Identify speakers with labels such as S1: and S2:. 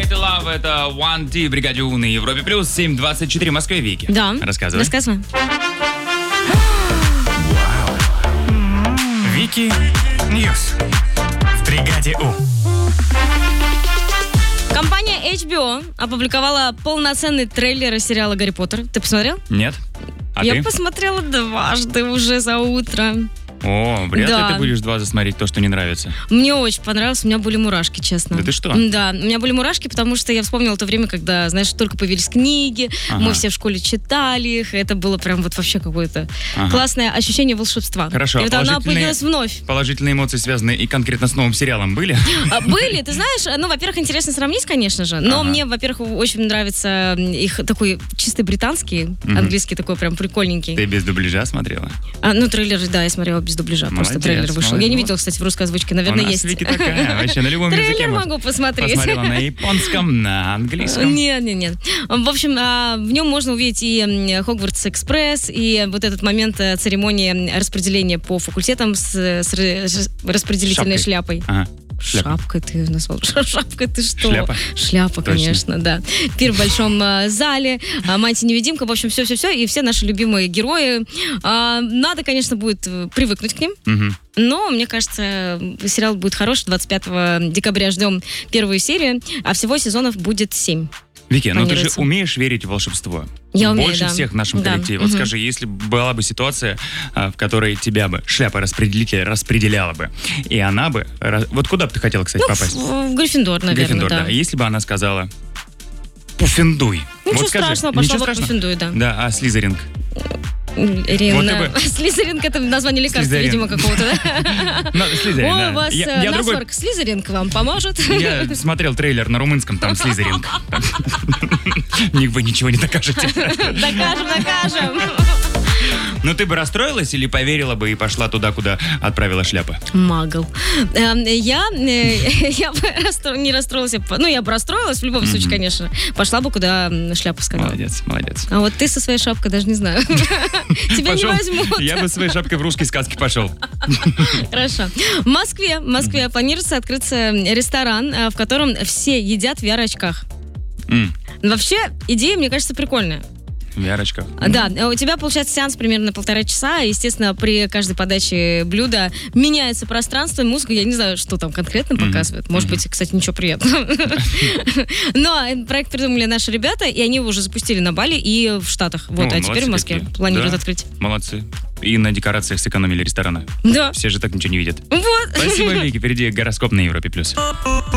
S1: Crazy Love, это One D, бригаде У на Европе Плюс, 7:24 в Москве, Вики.
S2: Да.
S1: Рассказывай.
S2: Рассказывай.
S3: Вики Ньюс в бригаде У.
S2: Компания HBO опубликовала полноценный трейлер сериала «Гарри Поттер». Ты посмотрел?
S1: Нет? А
S2: Я
S1: ты?
S2: посмотрела дважды уже за утро.
S1: О, вряд ли
S2: Да.
S1: ты будешь два засмотреть то, что не нравится.
S2: Мне очень понравилось, у меня были мурашки, честно.
S1: Да ты что?
S2: Да, у меня были мурашки, потому что я вспомнила то время, когда, знаешь, только появились книги,
S1: Ага.
S2: мы все в школе читали их, это было прям вот вообще какое-то
S1: Ага.
S2: классное ощущение волшебства.
S1: Хорошо,
S2: И вот она
S1: положительные-
S2: появилась вновь.
S1: Положительные эмоции, связанные и конкретно с новым сериалом, были?
S2: Были, ты знаешь, ну, во-первых, интересно сравнить, конечно же, но
S1: Ага.
S2: мне, во-первых, очень нравится их такой чистый британский, английский такой прям прикольненький.
S1: Ты без дубляжа смотрела?
S2: Ну, трейлер, да, я смотрела без дубляжа, просто
S1: Молодец,
S2: трейлер вышел. Я не
S1: молодец.
S2: видела, кстати, в русской озвучке, наверное,
S1: У нас
S2: есть.
S1: Вики такая, вообще на любом языке.
S2: Трейлер
S1: может.
S2: могу посмотреть.
S1: Посмотрела на японском, на английском.
S2: Нет. В общем, в нем можно увидеть и Хогвартс Экспресс, и вот этот момент церемонии распределения по факультетам с распределительной шляпой.
S1: Ага.
S2: Шапкой ты назвал. Шапкой ты что?
S1: Шляпа?
S2: Шляпа,
S1: Точно.
S2: конечно, да. Пир в большом зале, мантия-невидимка, в общем, все-все-все, и все наши любимые герои. Надо, конечно, будет привыкнуть к ним,
S1: Мгм.
S2: но, мне кажется, сериал будет хороший. 25 декабря ждем первую серию, а всего сезонов будет 7.
S1: Вики, ну ты же
S2: Планируется.
S1: умеешь верить в волшебство?
S2: Я умею,
S1: Больше
S2: да.
S1: всех в нашем
S2: Да.
S1: коллективе. Вот
S2: Мгм.
S1: скажи, если была бы ситуация, в которой тебя бы шляпа-распределитель распределяла бы, и она бы... Вот куда бы ты хотела, кстати, попасть?
S2: В Гриффиндор, наверное,
S1: Гриффиндор,
S2: да.
S1: да. Если бы она сказала «Пуффендуй».
S2: Ничего
S1: Вот скажи,
S2: страшного,
S1: ничего
S2: пошла бы
S1: страшного?
S2: Гриффиндуй, да.
S1: Да, а Слизеринг?
S2: Ирина.
S1: Вот ты бы-
S2: Слизеринг — это название лекарства,
S1: Слизерин.
S2: видимо, какого-то, да?
S1: Ну, Слизерин,
S2: Ой,
S1: да.
S2: у вас
S1: Я другой...
S2: насморк. Слизеринг вам поможет?
S1: Я смотрел трейлер на румынском, там Слизеринг. Вы ничего не докажете.
S2: Докажем.
S1: Ну ты бы расстроилась или поверила бы и пошла туда, куда отправила шляпа?
S2: Магл. Я бы не расстроилась. Ну, я бы расстроилась в любом случае, конечно. Пошла бы, куда шляпа сказала.
S1: Молодец.
S2: А вот ты со своей шапкой даже не знаю. Тебя не
S1: Пошел.
S2: возьмут.
S1: Я бы своей шапкой в русской сказке пошел.
S2: Хорошо. В Москве планируется открыться ресторан, в котором все едят в VR-очках. Вообще, идея, мне кажется, прикольная.
S1: В VR-очках.
S2: Да, у тебя получается сеанс примерно на 1,5 часа. Естественно, при каждой подаче блюда меняется пространство, музыка. Я не знаю, что там конкретно показывает. Может быть, кстати, ничего приятного. Но проект придумали наши ребята, и они его уже запустили на Бали и в Штатах. Вот, а теперь в Москве планируют открыть.
S1: Молодцы. И на декорациях сэкономили ресторана.
S2: Да.
S1: Все же так ничего не видят.
S2: Вот.
S1: Спасибо, Вики. Впереди гороскоп на Европе+.